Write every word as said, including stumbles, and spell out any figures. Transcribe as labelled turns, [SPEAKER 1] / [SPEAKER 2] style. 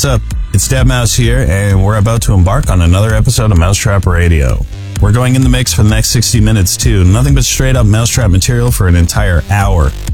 [SPEAKER 1] what's up? It's deadmau five here, and we're about to embark on another episode of Mousetrap Radio. We're going in the mix for the next sixty minutes, too. Nothing but straight-up Mousetrap material for an entire hour.